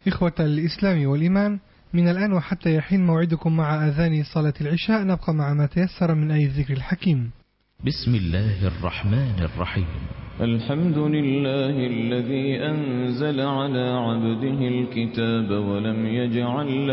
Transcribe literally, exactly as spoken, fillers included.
إخوة الإسلام والإيمان، من الآن وحتى يحين موعدكم مع أذان صلاة العشاء، نبقى مع ما تيسر من آي الذكر الحكيم. بسم الله الرحمن الرحيم. الحمد لله الذي أنزل على عبده الكتاب ولم يجعل